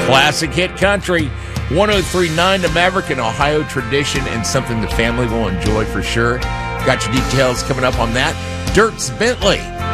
Classic hit country. 103.9 The Maverick, an Ohio tradition and something the family will enjoy for sure. Got your details coming up on that. Dirks Bentley